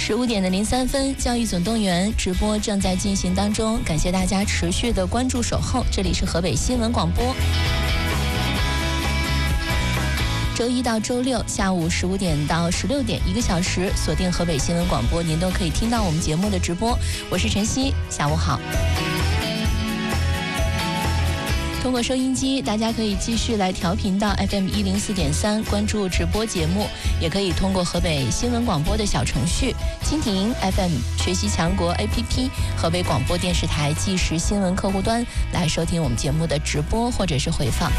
15点的03分，教育总动员直播正在进行当中，感谢大家持续的关注守候，这里是河北新闻广播。周一到周六下午15点到16点1个小时，锁定河北新闻广播，您都可以听到我们节目的直播。我是晨曦，下午好。通过收音机，大家可以继续来调频到 FM 104.3，关注直播节目，也可以通过河北新闻广播的小程序、蜻蜓 FM、学习强国 APP、河北广播电视台即时新闻客户端来收听我们节目的直播或者是回放。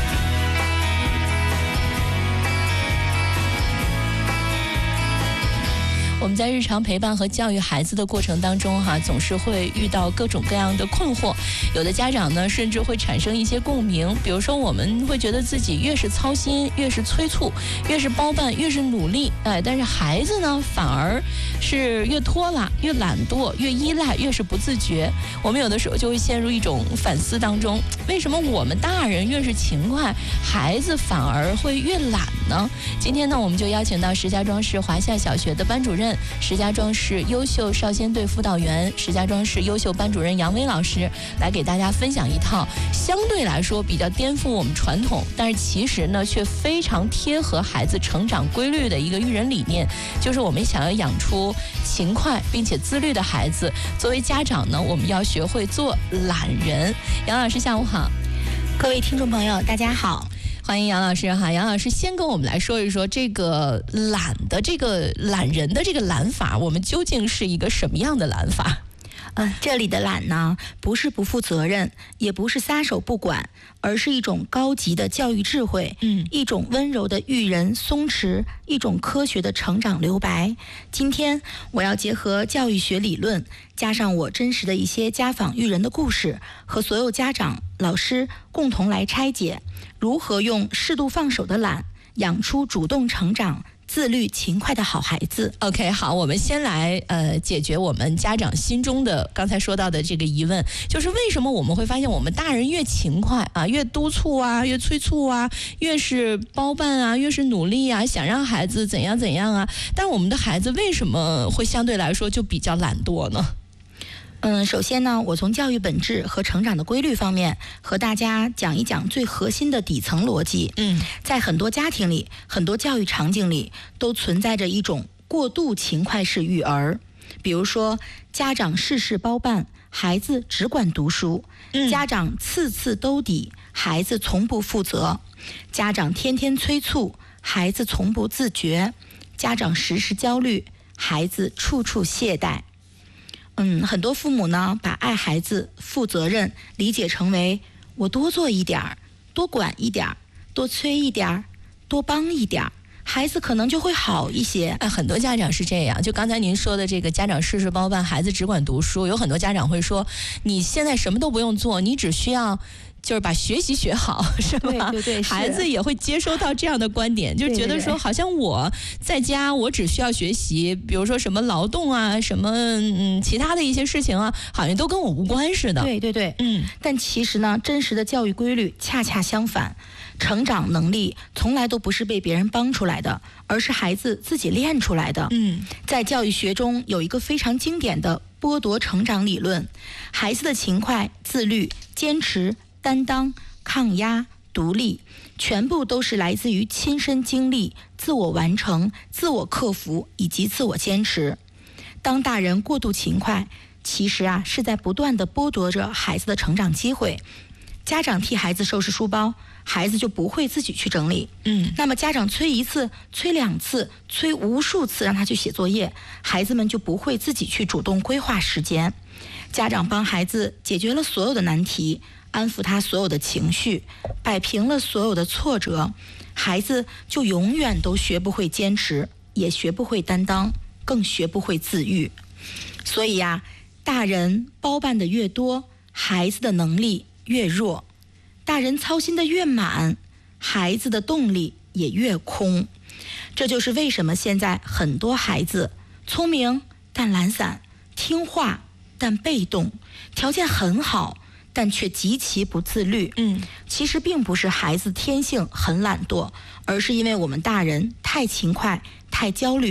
我们在日常陪伴和教育孩子的过程当中总是会遇到各种各样的困惑，有的家长呢甚至会产生一些共鸣，比如说我们会觉得自己越是操心，越是催促，越是包办，越是努力，但是孩子呢反而是越拖拉，越懒惰，越依赖，越是不自觉。我们有的时候就会陷入一种反思当中，为什么我们大人越是勤快，孩子反而会越懒呢？今天呢，我们就邀请到石家庄市华夏小学的班主任、石家庄市优秀少先队辅导员、石家庄市优秀班主任杨威老师来给大家分享一套相对来说比较颠覆我们传统，但是其实呢却非常贴合孩子成长规律的一个育人理念，就是我们想要养出勤快并且自律的孩子。作为家长呢，我们要学会做懒人。杨老师下午好。 各位听众朋友大家好， 欢迎杨老师哈。杨老师先跟我们来说一说这个懒人的这个懒法，我们究竟是一个什么样的懒法？ 这里的懒呢，不是不负责任，也不是撒手不管，而是一种高级的教育智慧，一种温柔的育人松弛，一种科学的成长留白。今天我要结合教育学理论，加上我真实的一些家访育人的故事，和所有家长、老师共同来拆解，如何用适度放手的懒，养出主动成长、自律勤快的好孩子。 OK， 好，我们先来解决我们家长心中的刚才说到的这个疑问，就是为什么我们会发现我们大人越勤快越督促越催促越是包办越是努力想让孩子怎样怎样但我们的孩子为什么会相对来说就比较懒惰呢？ 首先呢，我从教育本质和成长的规律方面和大家讲一讲最核心的底层逻辑。在很多家庭里，很多教育场景里都存在着一种过度勤快式育儿，比如说家长事事包办，孩子只管读书；家长次次兜底，孩子从不负责；家长天天催促，孩子从不自觉；家长时时焦虑，孩子处处懈怠。很多父母呢，把爱孩子、负责任理解成为我多做一点儿，多管一点儿，多催一点儿，多帮一点儿，孩子可能就会好一些。 很多家长是这样，就刚才您说的这个家长事事包办，孩子只管读书，有很多家长会说，你现在什么都不用做，你只需要就是把学习学好，是吧？ 对， 孩子也会接收到这样的观点，就觉得说好像我在家我只需要学习，比如说什么劳动什么其他的一些事情好像都跟我无关似的。 对，但其实呢，真实的教育规律恰恰相反，成长能力从来都不是被别人帮出来的，而是孩子自己练出来的。在教育学中有一个非常经典的剥夺成长理论，孩子的勤快、自律、坚持、担当、抗压、独立，全部都是来自于亲身经历、自我完成、自我克服以及自我坚持。当大人过度勤快，其实是在不断地剥夺着孩子的成长机会。家长替孩子收拾书包，孩子就不会自己去整理。那么家长催一次、催两次、催无数次让他去写作业，孩子们就不会自己去主动规划时间。家长帮孩子解决了所有的难题，安抚他所有的情绪，摆平了所有的挫折，孩子就永远都学不会坚持，也学不会担当，更学不会自愈。所以大人包办的越多，孩子的能力越弱；大人操心的越满，孩子的动力也越空。这就是为什么现在很多孩子聪明但懒散，听话但被动，条件很好但却极其不自律。其实并不是孩子天性很懒惰，而是因为我们大人太勤快、太焦虑、太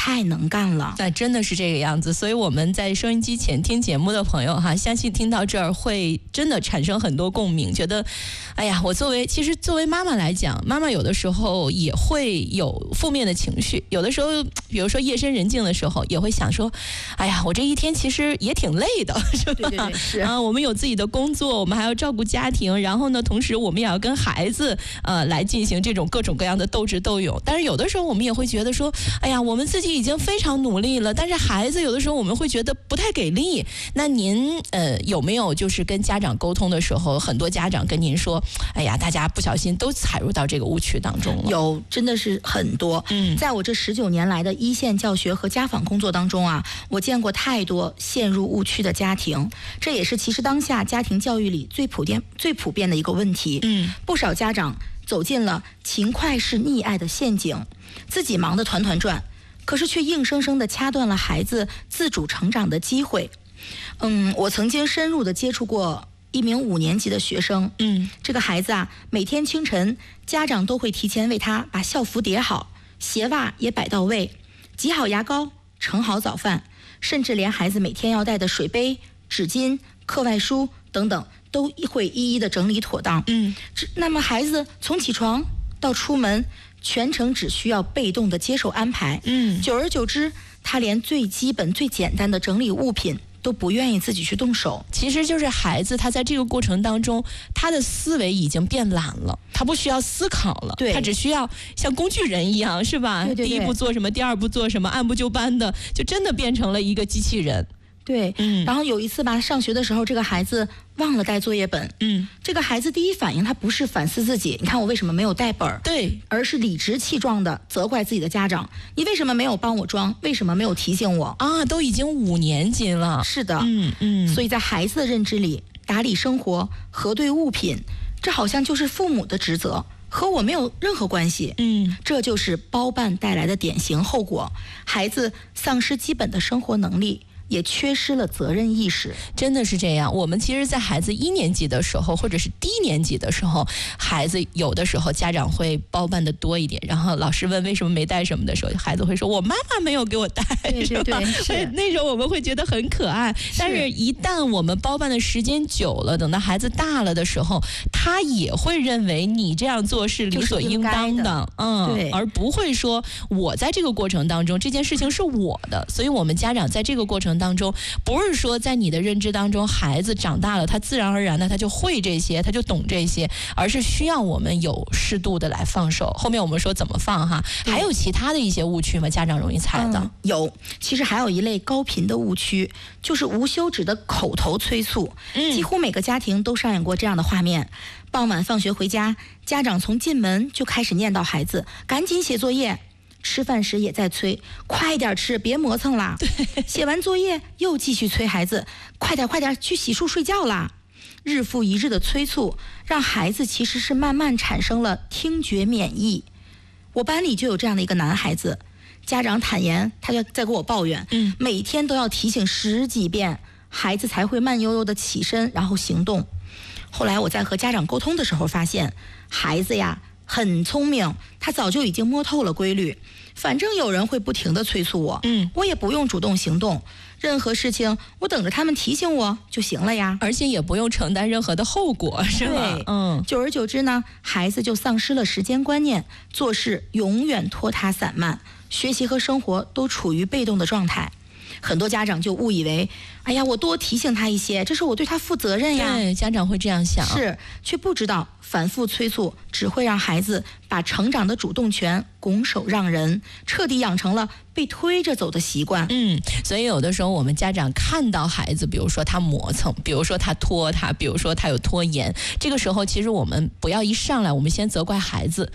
太能干了。 那真的是这个样子，所以我们在收音机前听节目的朋友哈，相信听到这儿会真的产生很多共鸣，觉得，哎呀，其实作为妈妈来讲，妈妈有的时候也会有负面的情绪，有的时候，比如说夜深人静的时候，也会想说，哎呀，我这一天其实也挺累的，是吧？ 对，是啊，我们有自己的工作，我们还要照顾家庭，然后呢，同时我们也要跟孩子来进行这种各种各样的斗智斗勇。但是有的时候我们也会觉得说，哎呀，我们自己已经非常努力了，但是孩子有的时候我们会觉得不太给力。那您有没有就是跟家长沟通的时候，很多家长跟您说，哎呀，大家不小心都踩入到这个误区当中了？ 有，真的是很多。在我这19年来的一线教学和家访工作当中啊，我见过太多陷入误区的家庭，这也是其实当下家庭教育里最普遍的一个问题。不少家长走进了勤快是溺爱的陷阱，自己忙得团团转，可是却硬生生地掐断了孩子自主成长的机会。我曾经深入地接触过一名5年级的学生。这个孩子啊，每天清晨家长都会提前为他把校服叠好，鞋袜也摆到位，挤好牙膏，盛好早饭，甚至连孩子每天要带的水杯、纸巾、课外书等等都会一一的整理妥当。那么孩子从起床到出门，全程只需要被动的接受安排。久而久之，他连最基本最简单的整理物品都不愿意自己去动手。 其实就是孩子他在这个过程当中，他的思维已经变懒了，他不需要思考了，他只需要像工具人一样，是吧？ 对， 第一步做什么，第二步做什么，按部就班的，就真的变成了一个机器人。 对，然后有一次吧，上学的时候，这个孩子忘了带作业本。这个孩子第一反应他不是反思自己，你看我为什么没有带本， 对， 而是理直气壮的责怪自己的家长，你为什么没有帮我装，为什么没有提醒我啊？都已经5年级了。 是的，所以在孩子的认知里，打理生活、核对物品，这好像就是父母的职责，和我没有任何关系。这就是包办带来的典型后果，孩子丧失基本的生活能力，也缺失了责任意识。 真的是这样。我们其实在孩子1年级的时候，或者是低年级的时候，孩子有的时候家长会包办的多一点，然后老师问为什么没带什么的时候，孩子会说我妈妈没有给我带。 对， 那时候我们会觉得很可爱。但是一旦我们包办的时间久了，等到孩子大了的时候，他也会认为你这样做是理所应当的。 对， 而不会说我在这个过程当中这件事情是我的。所以我们家长在这个过程当中，不是说在你的认知当中孩子长大了他自然而然的他就会这些，他就懂这些，而是需要我们有适度的来放手。后面我们说怎么放哈，还有其他的一些误区吗？家长容易踩的？ 有，其实还有一类高频的误区，就是无休止的口头催促。几乎每个家庭都上演过这样的画面：傍晚放学回家，家长从进门就开始念叨孩子赶紧写作业，吃饭时也在催快点吃，别磨蹭啦。写完作业又继续催孩子快点去洗漱睡觉啦。日复一日的催促，让孩子其实是慢慢产生了听觉免疫。我班里就有这样的一个男孩子，家长坦言他就在跟我抱怨，每天都要提醒10几遍，孩子才会慢悠悠的起身然后行动。后来我在和家长沟通的时候发现，孩子呀很聪明，他早就已经摸透了规律，反正有人会不停地催促我，我也不用主动行动，任何事情我等着他们提醒我就行了呀， 而且也不用承担任何的后果，是吧？ 久而久之呢，孩子就丧失了时间观念，做事永远拖沓散漫，学习和生活都处于被动的状态。很多家长就误以为，哎呀，我多提醒他一些，这是我对他负责任呀。 对，家长会这样想， 是，却不知道反复催促只会让孩子把成长的主动权拱手让人，彻底养成了被推着走的习惯。 所以有的时候我们家长看到孩子，比如说他磨蹭，比如说他拖沓，比如说他有拖延，这个时候其实我们不要一上来我们先责怪孩子，